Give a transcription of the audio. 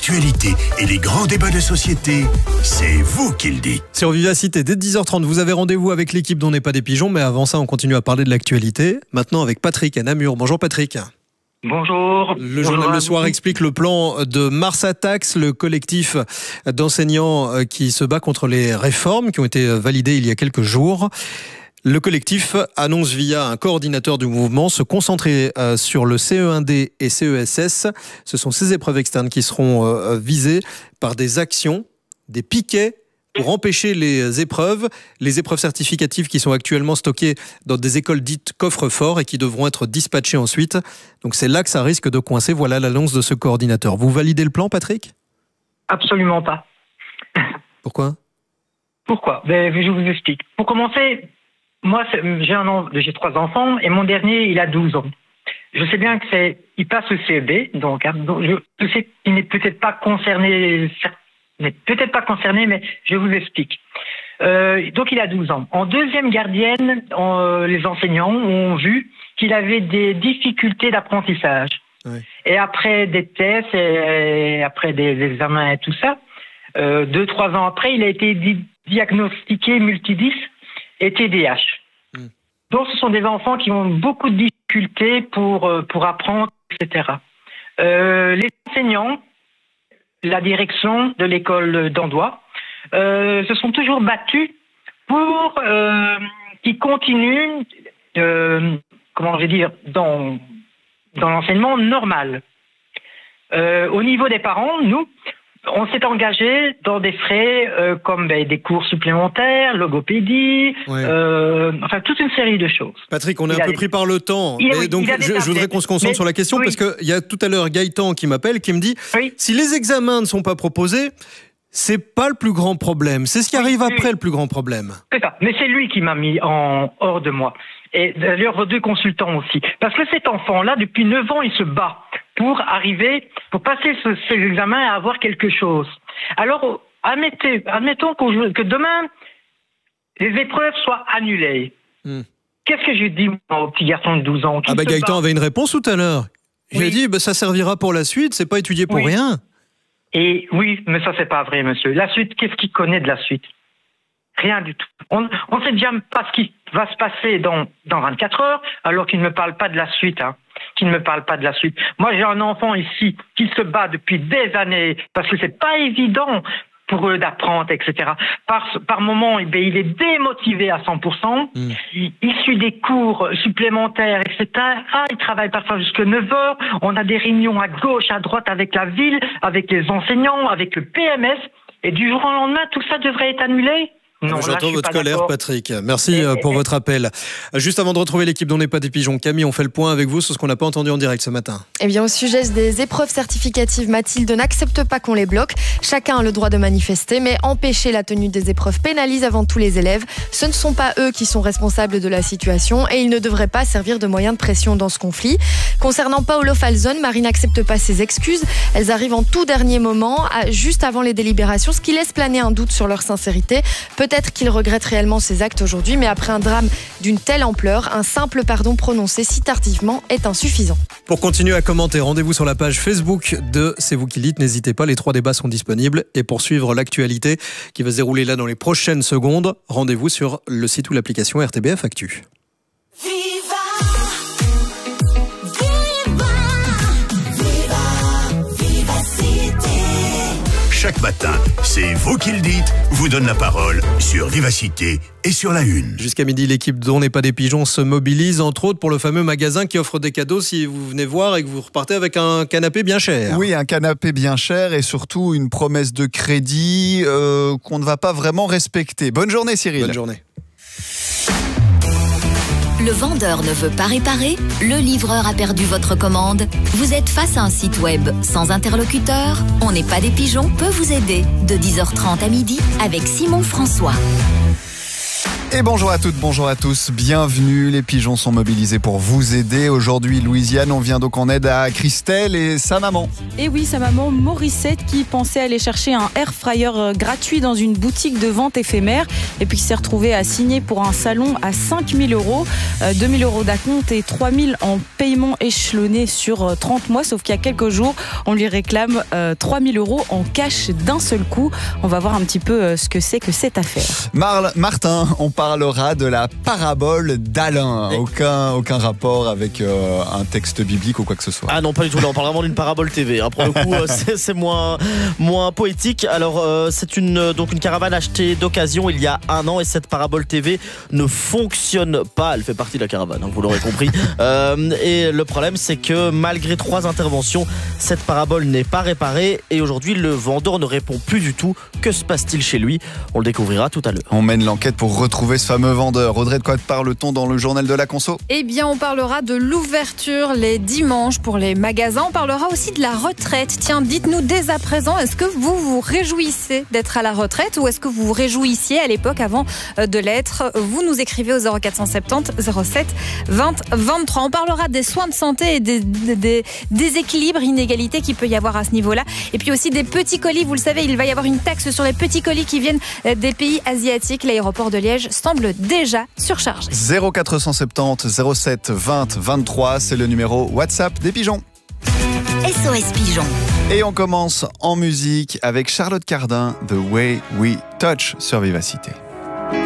l'actualité et les grands débats de société, c'est vous qui le dites. Sur Vivacité, dès 10h30, vous avez rendez-vous avec l'équipe dont n'est pas des pigeons, mais avant ça, on continue à parler de l'actualité. Maintenant avec Patrick à Namur. Bonjour Patrick. Bonjour. Le journal Le Soir explique le plan de Mars Attacks, le collectif d'enseignants qui se bat contre les réformes qui ont été validées il y a quelques jours. Le collectif annonce via un coordinateur du mouvement se concentrer sur le CE1D et CESS. Ce sont ces épreuves externes qui seront visées par des actions, des piquets pour empêcher les épreuves certificatives qui sont actuellement stockées dans des écoles dites coffre-fort et qui devront être dispatchées ensuite. Donc c'est là que ça risque de coincer. Voilà l'annonce de ce coordinateur. Vous validez le plan, Patrick ? Absolument pas. Pourquoi ? Je vous explique. Pour commencer, moi j'ai 3 enfants et mon dernier il a 12 ans. Je sais bien il passe le CEB, donc je sais qu'il n'est peut-être pas concerné. Mais je vous explique. Donc il a 12 ans. En deuxième gardienne, les enseignants ont vu qu'il avait des difficultés d'apprentissage. Oui. Et après des tests et après des examens et tout ça, 2-3 ans après, il a été diagnostiqué multidys et TDAH. Donc ce sont des enfants qui ont beaucoup de difficultés pour apprendre, etc. Les enseignants, la direction de l'école d'Andois se sont toujours battus pour qu'ils continuent, dans l'enseignement normal. Au niveau des parents, nous, on s'est engagé dans des frais comme des cours supplémentaires, logopédie, toute une série de choses. Patrick, on est un peu pris par le temps. Je voudrais qu'on se concentre sur la question parce qu'il y a tout à l'heure Gaëtan qui m'appelle, qui me dit si les examens ne sont pas proposés, c'est pas le plus grand problème. C'est ce qui arrive après le plus grand problème. C'est ça. Mais c'est lui qui m'a mis hors de moi. Et d'ailleurs, vos 2 consultants aussi. Parce que cet enfant-là, depuis 9 ans, il se bat pour passer ces examens et avoir quelque chose. Alors, admettons que demain, les épreuves soient annulées. Qu'est-ce que je dis au petit garçon de 12 ans Gaëtan avait une réponse tout à l'heure. Il a dit, ça servira pour la suite, c'est pas étudié pour rien. Et oui, mais ça, c'est pas vrai, monsieur. La suite, qu'est-ce qu'il connaît de la suite ? Rien du tout. On sait déjà pas ce qui va se passer dans 24 heures, alors qu'il ne me parle pas de la suite. Moi, j'ai un enfant ici qui se bat depuis des années parce que c'est pas évident pour eux d'apprendre, etc. Par moment, il est démotivé à 100%. Il suit des cours supplémentaires, etc. Il travaille parfois jusqu'à 9 heures. On a des réunions à gauche, à droite avec la ville, avec les enseignants, avec le PMS. Et du jour au lendemain, tout ça devrait être annulé. Non, j'entends votre colère, Patrick. Merci pour votre appel. Juste avant de retrouver l'équipe dont n'est pas des pigeons, Camille, on fait le point avec vous sur ce qu'on n'a pas entendu en direct ce matin. Eh bien, au sujet des épreuves certificatives, Mathilde n'accepte pas qu'on les bloque. Chacun a le droit de manifester, mais empêcher la tenue des épreuves pénalise avant tout les élèves. Ce ne sont pas eux qui sont responsables de la situation et ils ne devraient pas servir de moyen de pression dans ce conflit. Concernant Paolo Falzone, Marie n'accepte pas ses excuses. Elles arrivent en tout dernier moment, juste avant les délibérations, ce qui laisse planer un doute sur leur sincérité. Peut-être qu'il regrette réellement ses actes aujourd'hui, mais après un drame d'une telle ampleur, un simple pardon prononcé si tardivement est insuffisant. Pour continuer à commenter, rendez-vous sur la page Facebook de C'est vous qui le dites. N'hésitez pas, les 3 débats sont disponibles. Et pour suivre l'actualité qui va se dérouler là dans les prochaines secondes, rendez-vous sur le site ou l'application RTBF Actu. Chaque matin, c'est vous qui le dites, vous donne la parole sur Vivacité et sur la Une. Jusqu'à midi, l'équipe dont n'est pas des pigeons se mobilise, entre autres pour le fameux magasin qui offre des cadeaux si vous venez voir et que vous repartez avec un canapé bien cher. Oui, un canapé bien cher et surtout une promesse de crédit qu'on ne va pas vraiment respecter. Bonne journée, Cyril. Bonne journée. Le vendeur ne veut pas réparer, le livreur a perdu votre commande. Vous êtes face à un site web sans interlocuteur. On n'est pas des pigeons peut vous aider de 10h30 à midi avec Simon François. Et bonjour à toutes, bonjour à tous, bienvenue. Les pigeons sont mobilisés pour vous aider. Aujourd'hui, Louisiane, on vient donc en aide à Christelle et sa maman. Et oui, sa maman Morissette qui pensait aller chercher un air fryer gratuit dans une boutique de vente éphémère et puis qui s'est retrouvée à signer pour un salon à 5 000 €, 2 000 € d'acompte et 3 000 en paiement échelonné sur 30 mois. Sauf qu'il y a quelques jours, on lui réclame 3 000 € en cash d'un seul coup. On va voir un petit peu ce que c'est que cette affaire. Martin, on parlera de la parabole d'Alain. Aucun rapport avec un texte biblique ou quoi que ce soit. Ah non, pas du tout. Là, on parle vraiment d'une parabole TV. Pour le coup, c'est moins poétique. Alors, c'est une caravane achetée d'occasion il y a 1 an et cette parabole TV ne fonctionne pas. Elle fait partie de la caravane, vous l'aurez compris. Et le problème, c'est que malgré 3 interventions, cette parabole n'est pas réparée et aujourd'hui, le vendeur ne répond plus du tout. Que se passe-t-il chez lui? On le découvrira tout à l'heure. On mène l'enquête pour retrouver ce fameux vendeur. Audrey, de quoi parle-t-on dans le journal de la conso? Eh bien, on parlera de l'ouverture les dimanches pour les magasins. On parlera aussi de la retraite. Tiens, dites-nous dès à présent, est-ce que vous vous réjouissez d'être à la retraite ou est-ce que vous vous réjouissiez à l'époque avant de l'être? Vous nous écrivez au 0470 07 20 23. On parlera des soins de santé et des déséquilibres, inégalités qu'il peut y avoir à ce niveau-là. Et puis aussi des petits colis. Vous le savez, il va y avoir une taxe sur les petits colis qui viennent des pays asiatiques. L'aéroport de Liège semble déjà surchargé. 0470 07 20 23, c'est le numéro WhatsApp des pigeons. SOS Pigeons. Et on commence en musique avec Charlotte Cardin, The Way We Touch sur Vivacité.